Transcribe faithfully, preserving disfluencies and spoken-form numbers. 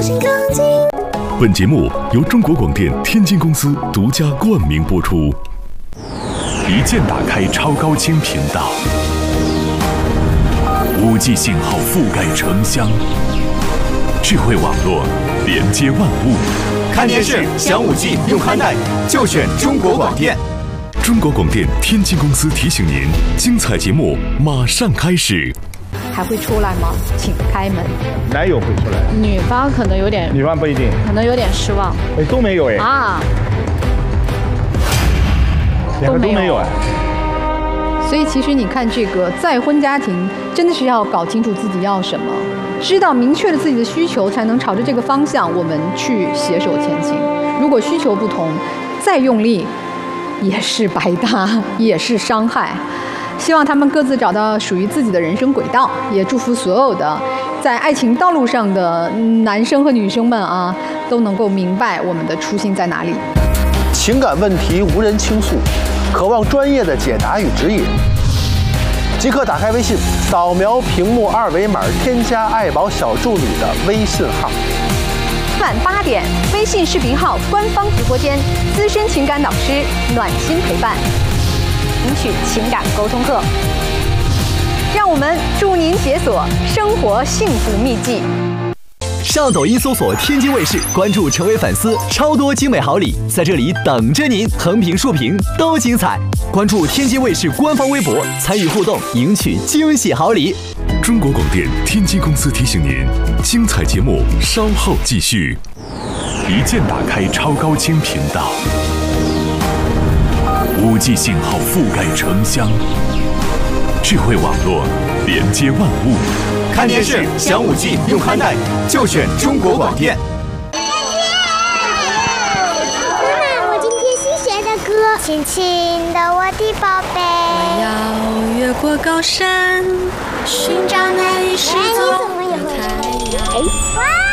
心更近。 本节目由中国广电天津公司独家冠名播出。一键打开超高清频道，五 G 信号覆盖城乡，智慧网络连接万物。 看电视享五 G 用宽带，就选中国广电。 中国广电天津公司提醒您，精彩节目马上开始。 还会出来吗？请开门。 男友会出来， 女方可能有点， 女方不一定， 可能有点失望。 哎，都没有哎。 啊， 两个都没有哎。 所以其实你看这个再婚家庭，真的是要搞清楚自己要什么，知道明确了自己的需求，才能朝着这个方向我们去携手前行。如果需求不同，再用力也是白搭，也是伤害。希望他们各自找到属于自己的人生轨道，也祝福所有的在爱情道路上的男生和女生们啊，都能够明白我们的初心在哪里。 情感问题无人倾诉，渴望专业的解答与指引，即刻打开微信，扫描屏幕二维码，添加爱宝小助理的微信号。 晚八点，微信视频号官方直播间，资深情感导师暖心陪伴，领取情感沟通课。让我们祝您解锁生活幸福秘籍。 上抖音搜索天津卫视，关注成为粉丝，超多精美好礼在这里等着您，横屏竖屏都精彩。关注天津卫视官方微博，参与互动，赢取惊喜好礼。 中国广电天津公司提醒您，精彩节目稍后继续。一键打开超高清频道，五 G 信号覆盖城乡，智慧网络连接万物。 看电视享五 G 用宽带，就选中国广电。 妈妈，我今天新学的歌，亲亲的我的宝贝。 我要越过高山，寻找那一失踪的太阳。 哇！